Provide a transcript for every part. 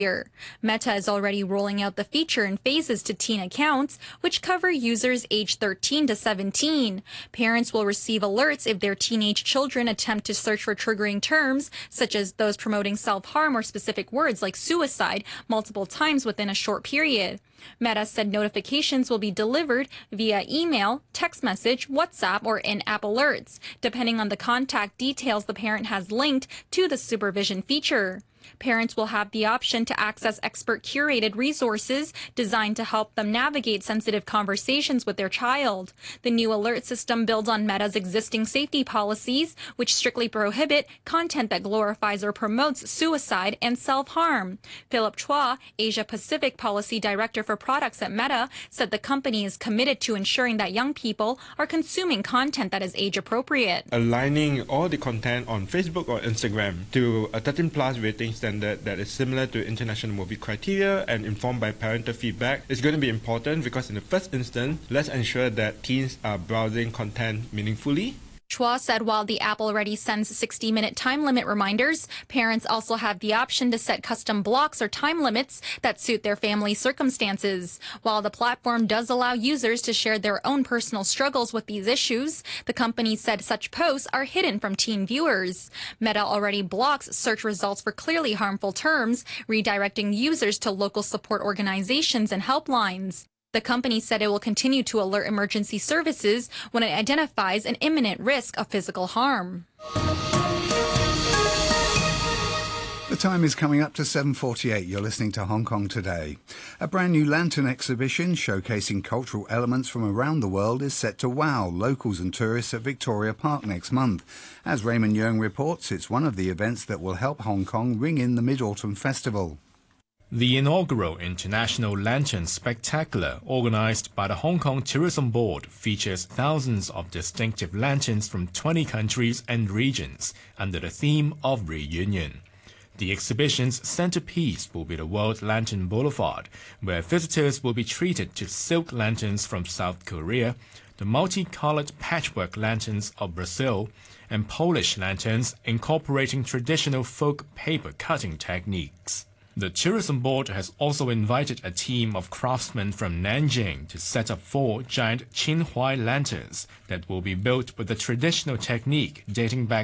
Meta is already rolling out the feature in phases to teen accounts, which cover users aged 13 to 17. Parents will receive alerts if their teenage children attempt to search for triggering terms, such as those promoting self-harm or specific words like suicide, multiple times within a short period. Meta said notifications will be delivered via email, text message, WhatsApp, or in-app alerts, depending on the contact details the parent has linked to the supervision feature. Parents will have the option to access expert-curated resources designed to help them navigate sensitive conversations with their child. The new alert system builds on Meta's existing safety policies, which strictly prohibit content that glorifies or promotes suicide and self-harm. Philip Chua, Asia-Pacific Policy Director for Products at Meta, said the company is committed to ensuring that young people are consuming content that is age-appropriate. Aligning all the content on Facebook or Instagram to a 13-plus rating standard that is similar to international movie criteria and informed by parental feedback is going to be important because in the first instance, let's ensure that teens are browsing content meaningfully. Chua said while the app already sends 60-minute time limit reminders, parents also have the option to set custom blocks or time limits that suit their family circumstances. While the platform does allow users to share their own personal struggles with these issues, the company said such posts are hidden from teen viewers. Meta already blocks search results for clearly harmful terms, redirecting users to local support organizations and helplines. The company said it will continue to alert emergency services when it identifies an imminent risk of physical harm. The time is coming up to 7:48. You're listening to Hong Kong Today. A brand new lantern exhibition showcasing cultural elements from around the world is set to wow locals and tourists at Victoria Park next month. As Raymond Yeung reports, it's one of the events that will help Hong Kong ring in the Mid-Autumn Festival. The inaugural International Lantern Spectacular, organized by the Hong Kong Tourism Board, features thousands of distinctive lanterns from 20 countries and regions under the theme of reunion. The exhibition's centerpiece will be the World Lantern Boulevard, where visitors will be treated to silk lanterns from South Korea, the multicolored patchwork lanterns of Brazil, and Polish lanterns incorporating traditional folk paper cutting techniques. The Tourism Board has also invited a team of craftsmen from Nanjing to set up 4 giant Qinhuai lanterns that will be built with a traditional technique dating back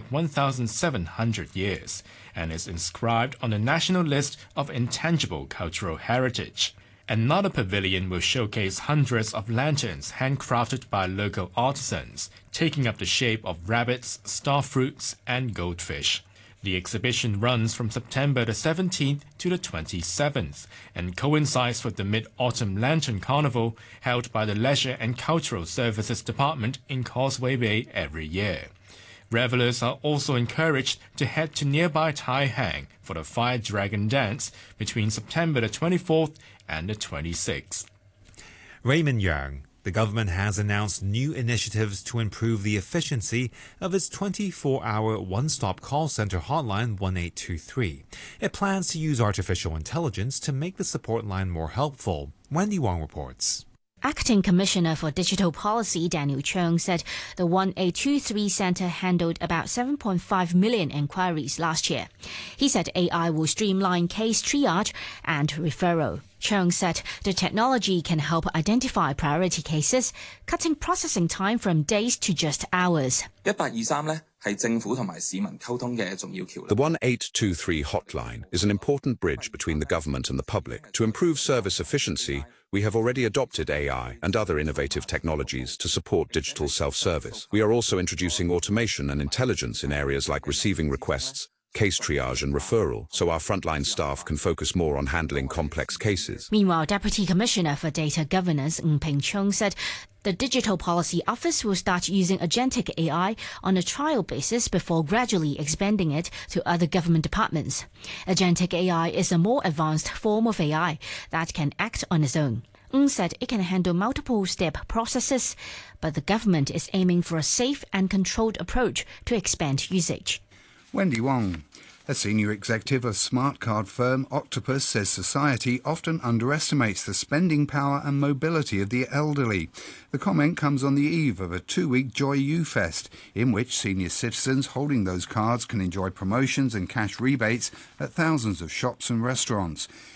1,700 years and is inscribed on the National List of Intangible Cultural Heritage. Another pavilion will showcase hundreds of lanterns handcrafted by local artisans, taking up the shape of rabbits, starfruits, and goldfish. The exhibition runs from September the 17th to the 27th and coincides with the Mid-Autumn Lantern Carnival held by the Leisure and Cultural Services Department in Causeway Bay every year. Revelers are also encouraged to head to nearby Tai Hang for the Fire Dragon Dance between September the 24th and the 26th. Raymond Yeung. The government has announced new initiatives to improve the efficiency of its 24-hour one-stop call center hotline 1823. It plans to use artificial intelligence to make the support line more helpful. Wendy Wong reports. Acting Commissioner for Digital Policy Daniel Cheung said the 1823 centre handled about 7.5 million inquiries last year. He said AI will streamline case triage and referral. Cheung said the technology can help identify priority cases, cutting processing time from days to just hours. The 1823 hotline is an important bridge between the government and the public. To improve service efficiency, we have already adopted AI and other innovative technologies to support digital self-service. We are also introducing automation and intelligence in areas like receiving requests, case triage and referral, so our frontline staff can focus more on handling complex cases. Meanwhile, Deputy Commissioner for Data Governance Ng Ping Chung said the Digital Policy Office will start using agentic AI on a trial basis before gradually expanding it to other government departments. Agentic AI is a more advanced form of AI that can act on its own. Ng said it can handle multiple-step processes, but the government is aiming for a safe and controlled approach to expand usage. Wendy Wong. A senior executive of smart card firm Octopus says society often underestimates the spending power and mobility of the elderly. The comment comes on the eve of a 2-week Joy You Fest, in which senior citizens holding those cards can enjoy promotions and cash rebates at thousands of shops and restaurants.